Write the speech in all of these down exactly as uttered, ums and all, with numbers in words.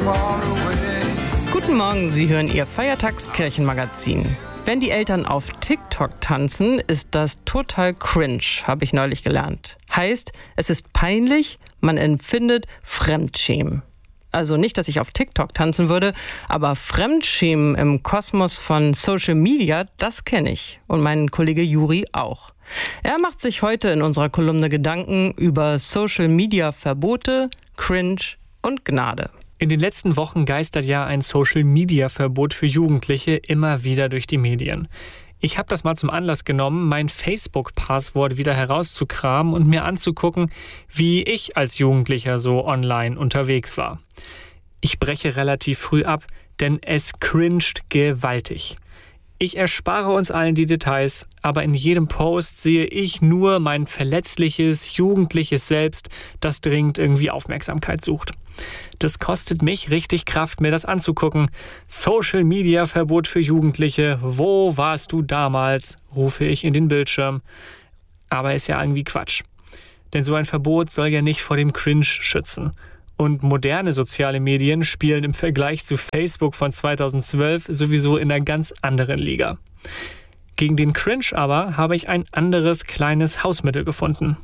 Guten Morgen, Sie hören Ihr Feiertagskirchenmagazin. Wenn die Eltern auf TikTok tanzen, ist das total cringe, habe ich neulich gelernt. Heißt, es ist peinlich, man empfindet Fremdschämen. Also nicht, dass ich auf TikTok tanzen würde, aber Fremdschämen im Kosmos von Social Media, das kenne ich. Und mein Kollege Juri auch. Er macht sich heute in unserer Kolumne Gedanken über Social Media Verbote, Cringe und Gnade. In den letzten Wochen geistert ja ein Social-Media-Verbot für Jugendliche immer wieder durch die Medien. Ich habe das mal zum Anlass genommen, mein Facebook-Passwort wieder herauszukramen und mir anzugucken, wie ich als Jugendlicher so online unterwegs war. Ich breche relativ früh ab, denn es cringed gewaltig. Ich erspare uns allen die Details, aber in jedem Post sehe ich nur mein verletzliches, jugendliches Selbst, das dringend irgendwie Aufmerksamkeit sucht. Das kostet mich richtig Kraft, mir das anzugucken. Social-Media-Verbot für Jugendliche. Wo warst du damals? Rufe ich in den Bildschirm. Aber ist ja irgendwie Quatsch. Denn so ein Verbot soll ja nicht vor dem Cringe schützen. Und moderne soziale Medien spielen im Vergleich zu Facebook von zweitausendzwölf sowieso in einer ganz anderen Liga. Gegen den Cringe aber habe ich ein anderes kleines Hausmittel gefunden.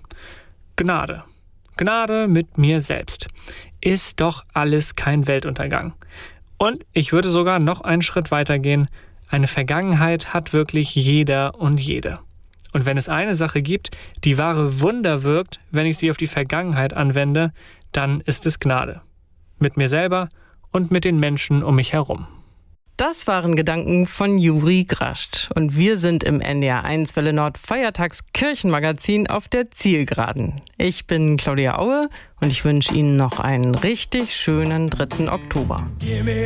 Gnade. Gnade mit mir selbst. Ist doch alles kein Weltuntergang. Und ich würde sogar noch einen Schritt weiter gehen. Eine Vergangenheit hat wirklich jeder und jede. Und wenn es eine Sache gibt, die wahre Wunder wirkt, wenn ich sie auf die Vergangenheit anwende, dann ist es Gnade. Mit mir selber und mit den Menschen um mich herum. Das waren Gedanken von Juri Grascht. Und wir sind im N D R eins Welle Nord Feiertagskirchenmagazin auf der Zielgeraden. Ich bin Claudia Aue und ich wünsche Ihnen noch einen richtig schönen dritten Oktober. Give me